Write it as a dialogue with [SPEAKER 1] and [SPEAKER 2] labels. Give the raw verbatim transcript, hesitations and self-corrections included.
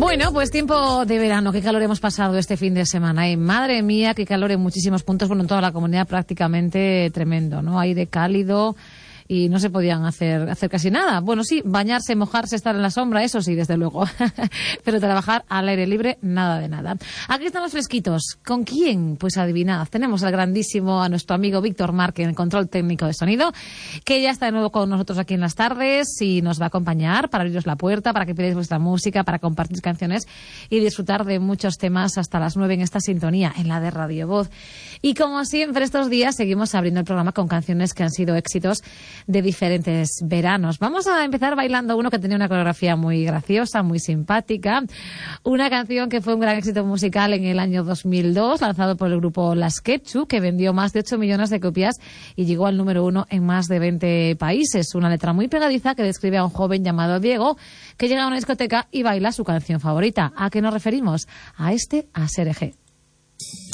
[SPEAKER 1] Bueno, pues tiempo de verano. Qué calor hemos pasado este fin de semana. ¿eh? Madre mía, qué calor en muchísimos puntos. Bueno, en toda la comunidad prácticamente tremendo, ¿no? Aire cálido y no se podían hacer, hacer casi nada. Bueno, sí, bañarse, mojarse, estar en la sombra, eso sí, desde luego. Pero trabajar al aire libre, nada de nada. Aquí están los fresquitos. ¿Con quién? Pues adivinad. Tenemos al grandísimo, a nuestro amigo Víctor Márquez en el control técnico de sonido, que ya está de nuevo con nosotros aquí en las tardes y nos va a acompañar para abriros la puerta, para que pidáis vuestra música, para compartir canciones y disfrutar de muchos temas hasta las nueve en esta sintonía, en la de Radio Voz. Y como siempre, estos días seguimos abriendo el programa con canciones que han sido éxitos de diferentes veranos. Vamos a empezar bailando uno que tenía una coreografía muy graciosa, muy simpática. Una canción que fue un gran éxito musical en el año dos mil dos, lanzado por el grupo Las Quetchu, que vendió más de ocho millones de copias y llegó al número uno en más de veinte países. Una letra muy pegadiza que describe a un joven llamado Diego que llega a una discoteca y baila su canción favorita. ¿A qué nos referimos? A este A S R G.